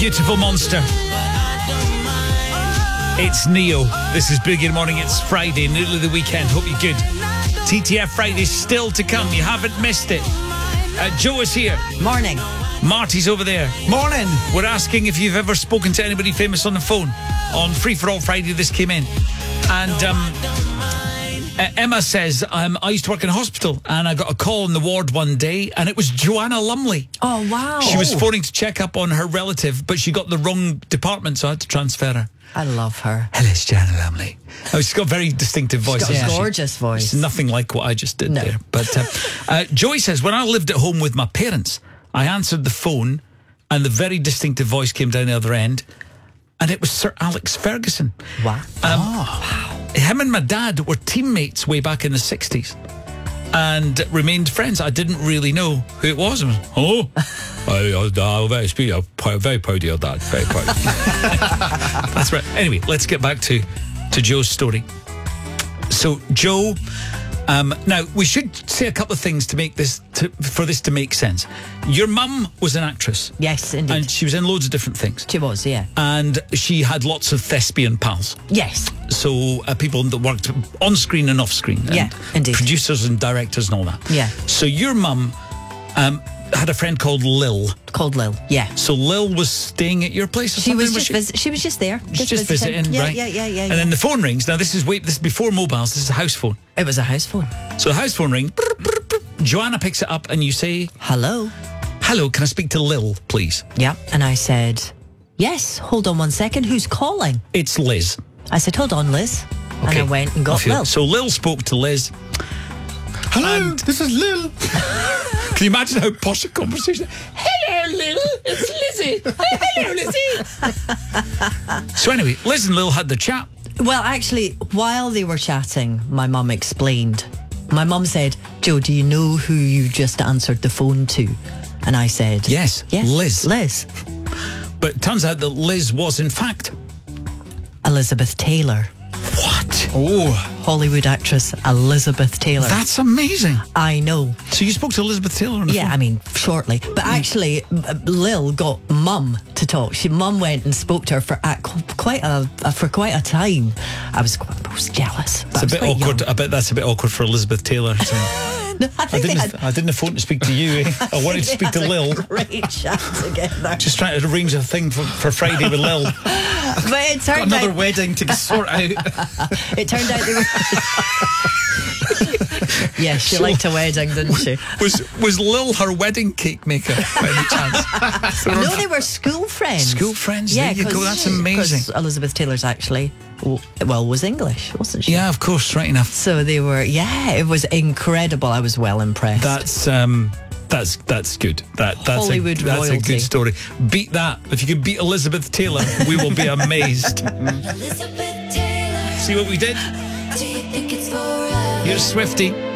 Beautiful monster. It's Neo. This is Boogie in the Morning. It's Friday, nearly the weekend. Hope you're good. TTF Friday still to come. You haven't missed it. Joe is here. Morning. Marty's over there. Morning. We're asking if you've ever spoken to anybody famous on the phone. On Free For All Friday, this came in. And Emma says, I used to work in a hospital and I got a call in the ward one day and it was Joanna Lumley. Oh, wow. She was phoning to check up on her relative, but she got the wrong department, so I had to transfer her. I love her. Hello, it's Joanna Lumley. Oh, she's got a very distinctive voice. She's got a gorgeous voice. It's nothing like what I just did there. But Joey says, when I lived at home with my parents, I answered the phone and the very distinctive voice came down the other end and it was Sir Alex Ferguson. Wow. Him and my dad were teammates way back in the 60s and remained friends. I didn't really know who it was. Hello? I'm very proud of your dad. Very proud. That's right. Anyway, let's get back to Joe's story. So, Joe, now we should say a couple of things to make this for this to make sense. Your mum was an actress. Yes, indeed. And she was in loads of different things. She was, yeah. And she had lots of thespian pals. Yes. So people that worked on screen and off screen. Yeah, indeed. Producers and directors and all that. Yeah. So your mum had a friend called Lil. Called Lil, yeah. So Lil was staying at your place or She something? she was just there. Just visiting, yeah, right? Yeah. And then the phone rings. Now this is before mobiles. This is a house phone. It was a house phone. So the house phone rings. Joanna picks it up and you say, Hello. Hello, can I speak to Lil, please? Yeah. And I said, yes, hold on 1 second. Who's calling? It's Liz. I said, hold on, Liz. Okay. And I went and got Lil. So Lil spoke to Liz. Hello, this is Lil. Can you imagine how posh a conversation? Hello, Lil. It's Lizzie. Hello, Lizzie. So anyway, Liz and Lil had the chat. Well, actually, while they were chatting, my mum explained. My mum said, Joe, do you know who you just answered the phone to? And I said, Yes, Liz. Liz. But it turns out that Liz was, in fact, Elizabeth Taylor. What? Oh, Hollywood actress Elizabeth Taylor. That's amazing. I know. So you spoke to Elizabeth Taylor on the phone? I mean, shortly. But actually, Lil got Mum to talk. Mum went and spoke to her for quite a time. I was jealous. It's a bit awkward. Young. I bet that's a bit awkward for Elizabeth Taylor. No, I didn't phone to speak to you. I wanted to speak to Lil. Great chat together. Just trying to arrange a thing for Friday with Lil. But it turned got another out, wedding to sort out. It turned out they were. Yeah, she liked a wedding, didn't she? Was Lil her wedding cake maker by any chance? No, they were school friends. School friends? Yeah, there you go. That's amazing. Because Elizabeth Taylor's actually, was English, wasn't she? Yeah, of course, right enough. So they were, it was incredible. I was well impressed. That's good. That's Hollywood that's royalty. a good story. Beat that. If you can beat Elizabeth Taylor, we will be amazed. See what we did? Here's Swiftie.